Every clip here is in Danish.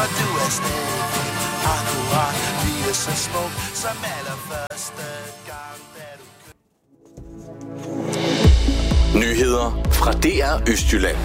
kommer du afsted. Akkurat, vi er så smuk, som allerførste gang, da du Nyheder fra DR Østjylland.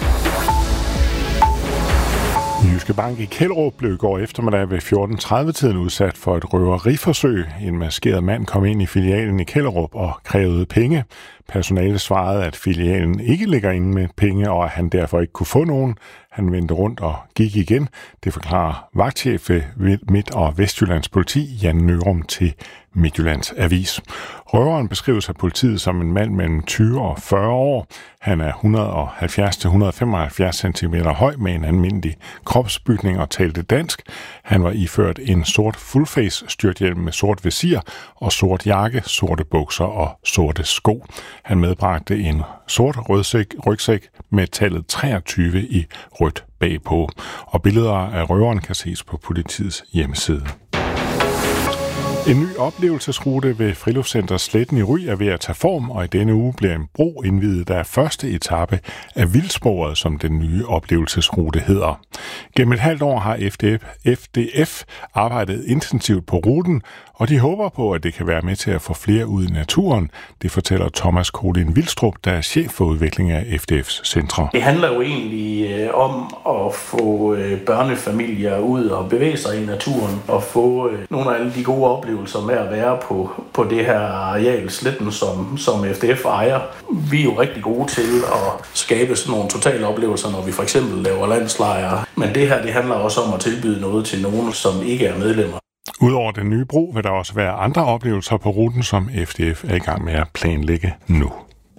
Jyske Bank i Kjellerup blev i går eftermiddag ved 14:30-tiden udsat for et røveriforsøg. En maskeret mand kom ind i filialen i Kjellerup og krævede penge. Personalet svarede, at filialen ikke ligger inde med penge, og at han derfor ikke kunne få nogen. Han vendte rundt og gik igen. Det forklarer vagtchef ved Midt- og Vestjyllands politi, Jan Nørum, til Midtjyllands Avis. Røveren beskrives af politiet som en mand mellem 20 og 40 år. Han er 170-175 cm høj med en almindelig kropsbygning og talte dansk. Han var iført en sort fullface styrthjelm med sort visir og sort jakke, sorte bukser og sorte sko. Han medbragte en sort rygsæk med tallet 23 i rødt bagpå. Og billeder af røveren kan ses på politiets hjemmeside. En ny oplevelsesrute ved Friluftscenter Sletten i Ry er ved at tage form, og i denne uge bliver en bro indviet, der er første etape af Vildsporet, som den nye oplevelsesrute hedder. Gennem et halvt år har FDF arbejdet intensivt på ruten, og de håber på, at det kan være med til at få flere ud i naturen. Det fortæller Thomas Kolin Vildstrup, der er chef for udvikling af FDF's centre. Det handler jo egentlig om at få børnefamilier ud og bevæge sig i naturen og få nogle af alle de gode oplevelser med at være på det her areal Sletten, som FDF ejer. Vi er jo rigtig gode til at skabe sådan nogle totale oplevelser, når vi for eksempel laver landslejre. Men det her, det handler også om at tilbyde noget til nogen, som ikke er medlemmer. Udover den nye bro vil der også være andre oplevelser på ruten, som FDF er i gang med at planlægge nu.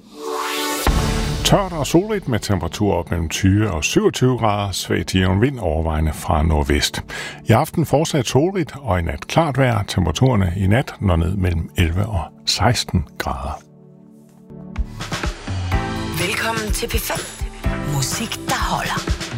Tørt og solrigt med temperaturer op mellem 20 og 27 grader, svag til jævn vind overvejende fra nordvest. I aften fortsat solrigt og i nat klart vejr. Temperaturerne i nat når ned mellem 11 og 16 grader. Velkommen til P5. Musik, der holder.